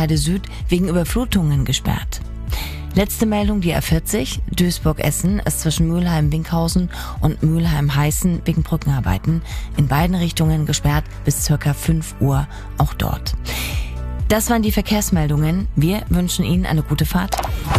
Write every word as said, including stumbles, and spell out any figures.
Rüttenscheide Süd wegen Überflutungen gesperrt. Letzte Meldung, die A vierzig, Duisburg-Essen ist zwischen Mülheim-Winkhausen und Mülheim-Heißen wegen Brückenarbeiten in beiden Richtungen gesperrt bis circa fünf Uhr, auch dort. Das waren die Verkehrsmeldungen. Wir wünschen Ihnen eine gute Fahrt.